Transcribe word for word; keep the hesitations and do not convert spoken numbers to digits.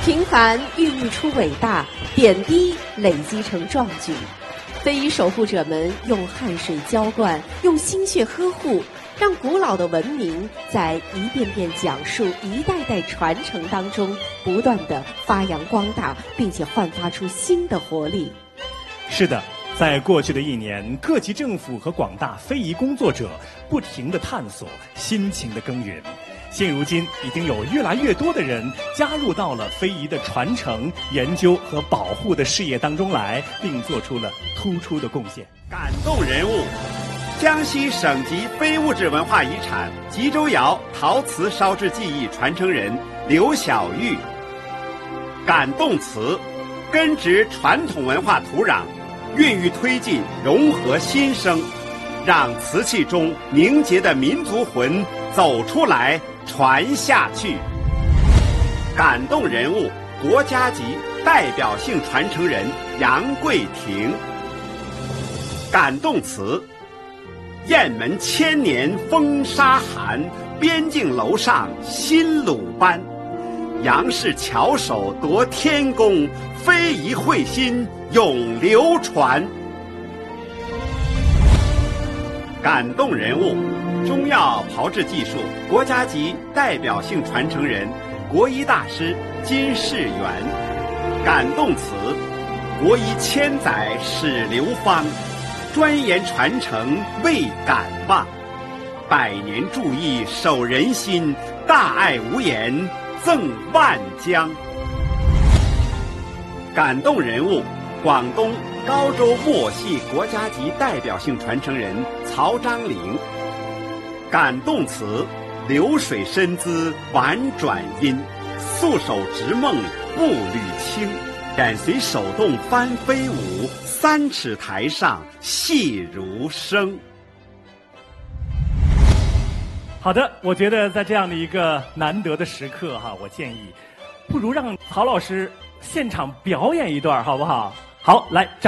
平凡孕育出伟大，点滴累积成壮举。非遗守护者们用汗水浇灌，用心血呵护，让古老的文明在一遍遍讲述、一代代传承当中，不断地发扬光大，并且焕发出新的活力。 是的，在过去的一年，各级政府和广大非遗工作者不停地探索，辛勤地耕耘。现如今，已经有越来越多的人加入到了非遗的传承、研究和保护的事业当中来，并做出了突出的贡献。 感动人物，江西省级非物质文化遗产吉州窑陶瓷烧制技艺传承人刘晓玉。感动瓷，根植传统文化土壤，孕育推进融合新生，让瓷器中凝结的民族魂走出来，传下去。感动人物，国家级代表性传承人杨桂婷。感动词，雁门千年风沙寒，边境楼上新鲁班。杨氏巧手夺天工，非遗慧心永流传。感动人物，中药炮制技术国家级代表性传承人国医大师金世元。感动词，国医千载始流芳，专研传承为感望，百年铸艺守人心，大爱无言赠万江。感动人物，广东高州木偶戏国家级代表性传承人曹章龄。感动词，流水身姿婉转音，素手执梦步履轻，敢随手动翻飞舞，三尺台上戏如声。 好的，我觉得在这样的一个难得的时刻哈，我建议不如让曹老师现场表演一段好不好？好，来。